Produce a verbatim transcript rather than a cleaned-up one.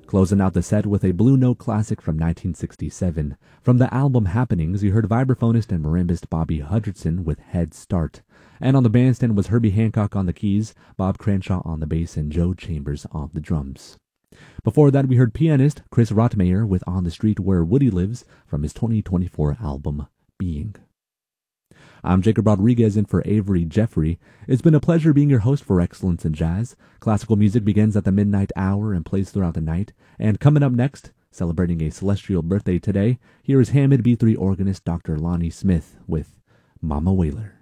Closing out the set with a Blue Note classic from nineteen sixty-seven. From the album Happenings, you heard vibraphonist and marimbist Bobby Hutcherson with Head Start. And on the bandstand was Herbie Hancock on the keys, Bob Cranshaw on the bass, and Joe Chambers on the drums. Before that, we heard pianist Chris Rotmeyer with On the Street Where Woody Lives from his twenty twenty-four album, Being. I'm Jacob Rodriguez in for Avery Jeffrey. It's been a pleasure being your host for Excellence in Jazz. Classical music begins at the midnight hour and plays throughout the night. And coming up next, celebrating a celestial birthday today, here is Hammond B three organist Doctor Lonnie Smith with Mama Whaler.